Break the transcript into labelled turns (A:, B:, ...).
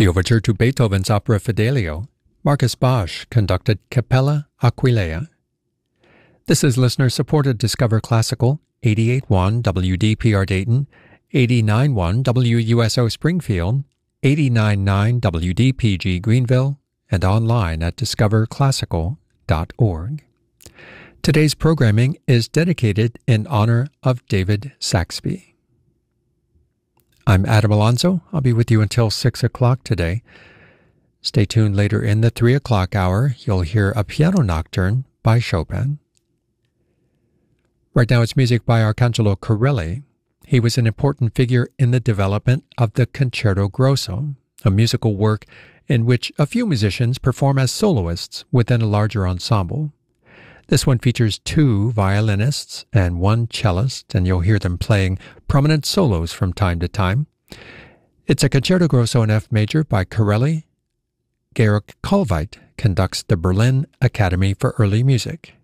A: The overture to Beethoven's opera Fidelio, Marcus Bosch conducted Capella Aquileia. This is listener-supported Discover Classical, 88.1 WDPR Dayton, 89.1 WUSO Springfield, 89.9 WDPG Greenville, and online at discoverclassical.org. Today's programming is dedicated in honor of David Saxby. I'm Adam Alonso. I'll be with you until 6 o'clock today. Stay tuned later in the 3 o'clock hour. You'll hear a piano nocturne by Chopin. Right now it's music by Arcangelo Corelli. He was an important figure in the development of the Concerto Grosso, a musical work in which a few musicians perform as soloists within a larger ensemble. This one features 2 violinists and 1 cellist, and you'll hear them playing prominent solos from time to time. It's a Concerto Grosso in F major by Corelli. Georg Kuhlweit conducts the Berlin Academy for Early Music.